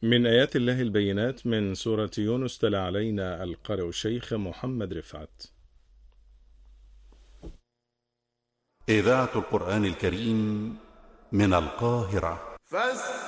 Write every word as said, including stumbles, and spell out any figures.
من آيات الله البينات من سورة يونس، تلا علينا القارئ الشيخ محمد رفعت. إذاعة القرآن الكريم من القاهرة.